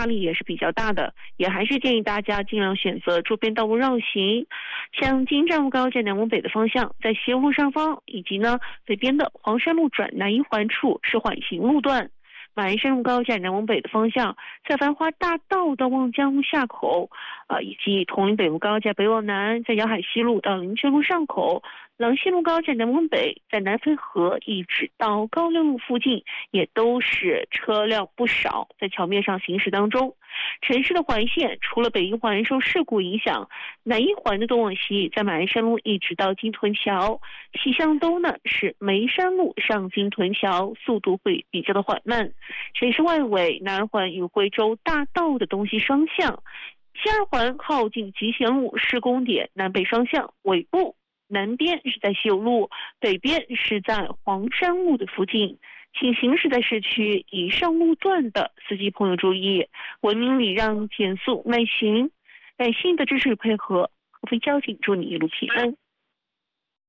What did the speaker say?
压力也是比较大的，也还是建议大家尽量选择周边道路绕行。像京站路高架南往北的方向，在西路上方，以及呢北边的黄山路转南一环处是缓行路段。马鞍山路高架南往北的方向，在繁华大道到望江路下口，以及铜陵北路高架北往南，在瑶海西路到林泉路上口，廊西路高架南往北，在南汾河一直到高六路附近，也都是车辆不少，在桥面上行驶当中。城市的环线除了北一环受事故影响，南一环的东往西，在马鞍山路一直到金屯桥，西向东呢是梅山路上金屯桥，速度会比较的缓慢。城市外围南二环与惠州大道的东西双向，西二环靠近集贤路施工点南北双向尾部，南边是在西友路，北边是在黄山路的附近。请行驶在市区以上路段的司机朋友注意，文明礼让，减速慢行。感谢你的支持与配合，合肥交警祝你一路平安。